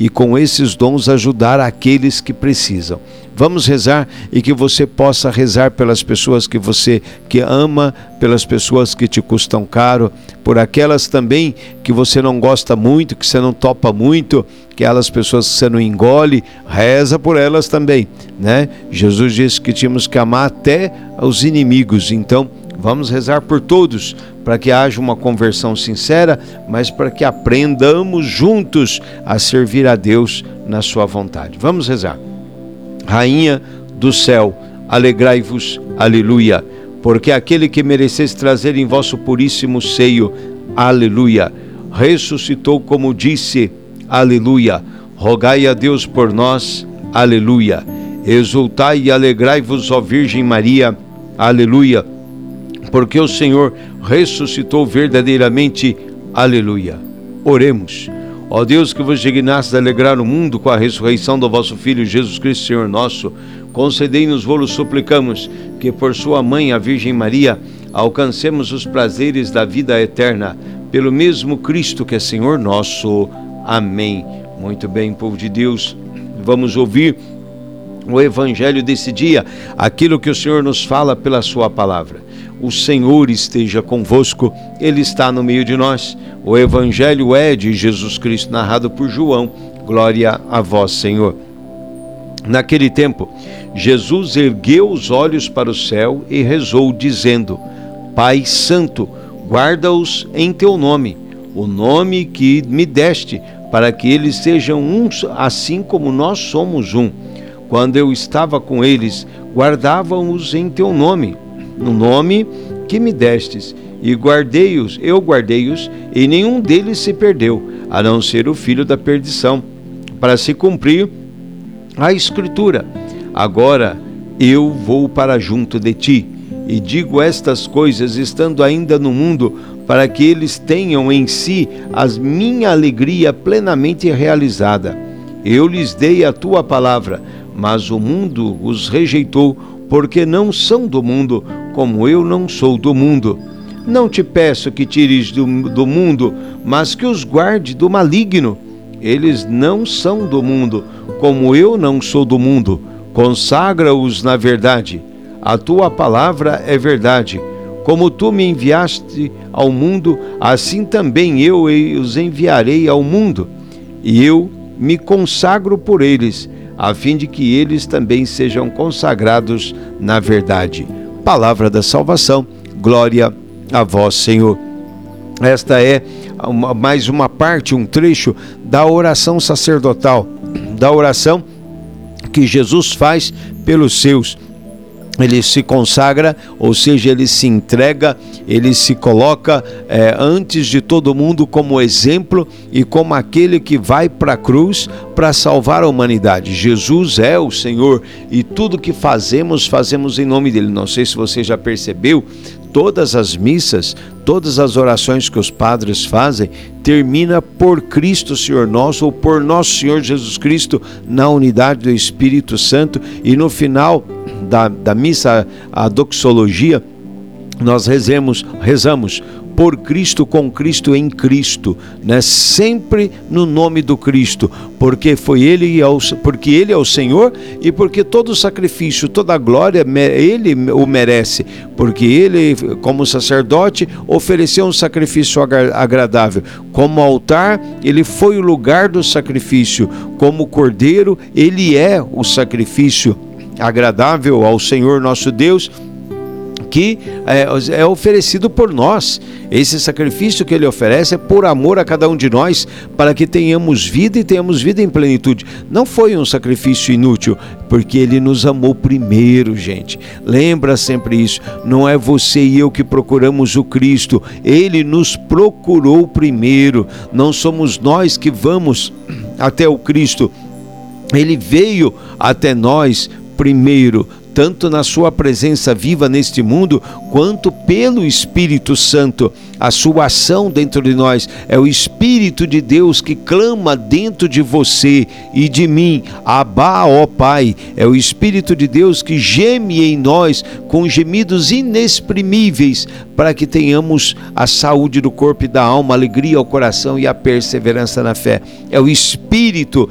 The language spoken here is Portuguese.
e com esses dons ajudar aqueles que precisam. Vamos rezar e que você possa rezar pelas pessoas que você ama, pelas pessoas que te custam caro, por aquelas também que você não gosta muito, que você não topa muito, aquelas pessoas que você não engole, reza por elas também, né? Jesus disse que tínhamos que amar até os inimigos, então vamos rezar por todos, para que haja uma conversão sincera, mas para que aprendamos juntos a servir a Deus na sua vontade. Vamos rezar. Rainha do céu, alegrai-vos, aleluia, porque aquele que merecesse trazer em vosso puríssimo seio, aleluia, ressuscitou como disse, aleluia, rogai a Deus por nós, aleluia, exultai e alegrai-vos, ó Virgem Maria, aleluia, porque o Senhor ressuscitou verdadeiramente, aleluia. Oremos. Ó Deus, que vos dignastes alegrar o mundo com a ressurreição do vosso Filho Jesus Cristo, Senhor nosso, concedei-nos, vô-lo suplicamos, que por sua mãe, a Virgem Maria, alcancemos os prazeres da vida eterna, pelo mesmo Cristo que é Senhor nosso. Amém. Muito bem, povo de Deus, vamos ouvir o Evangelho desse dia, aquilo que o Senhor nos fala pela sua palavra. O Senhor esteja convosco, Ele está no meio de nós. O Evangelho é de Jesus Cristo, narrado por João. Glória a vós, Senhor. Naquele tempo, Jesus ergueu os olhos para o céu e rezou, dizendo: Pai Santo, guarda-os em teu nome, o nome que me deste, para que eles sejam uns, assim como nós somos um. Quando eu estava com eles, guardava-os em teu nome, no nome que me destes, e eu guardei-os, e nenhum deles se perdeu, a não ser o filho da perdição, para se cumprir a Escritura. Agora eu vou para junto de ti, e digo estas coisas estando ainda no mundo, para que eles tenham em si a minha alegria plenamente realizada. Eu lhes dei a tua palavra, mas o mundo os rejeitou, porque não são do mundo, como eu não sou do mundo. Não te peço que tires do mundo, mas que os guarde do maligno. Eles não são do mundo, como eu não sou do mundo. Consagra-os na verdade. A tua palavra é verdade. Como tu me enviaste ao mundo, assim também eu os enviarei ao mundo. E eu me consagro por eles, a fim de que eles também sejam consagrados na verdade. Palavra da salvação, glória a vós, Senhor. Esta é mais uma parte, um trecho da oração sacerdotal, da oração que Jesus faz pelos seus. Ele se consagra, ou seja, ele se entrega, ele se coloca antes de todo mundo como exemplo e como aquele que vai para a cruz para salvar a humanidade. Jesus é o Senhor e tudo que fazemos em nome dele. Não sei se você já percebeu, todas as missas, todas as orações que os padres fazem, termina por Cristo Senhor nosso, ou por nosso Senhor Jesus Cristo, na unidade do Espírito Santo, e no final da missa, a doxologia, nós rezamos por Cristo, com Cristo, em Cristo, né? Sempre no nome do Cristo, porque porque Ele é o Senhor e porque todo o sacrifício, toda a glória, Ele o merece, porque Ele, como sacerdote, ofereceu um sacrifício agradável. Como altar, Ele foi o lugar do sacrifício. Como cordeiro, Ele é o sacrifício agradável ao Senhor nosso Deus, que é oferecido por nós. Esse sacrifício que Ele oferece é por amor a cada um de nós, para que tenhamos vida e tenhamos vida em plenitude. Não foi um sacrifício inútil, porque Ele nos amou primeiro, gente. Lembra sempre isso. Não é você e eu que procuramos o Cristo, Ele nos procurou primeiro. Não somos nós que vamos até o Cristo, Ele veio até nós primeiro, tanto na sua presença viva neste mundo, quanto pelo Espírito Santo. A sua ação dentro de nós é o Espírito de Deus que clama dentro de você e de mim, Abá, ó Pai. É o Espírito de Deus que geme em nós com gemidos inexprimíveis, para que tenhamos a saúde do corpo e da alma, a alegria ao coração e a perseverança na fé. É o Espírito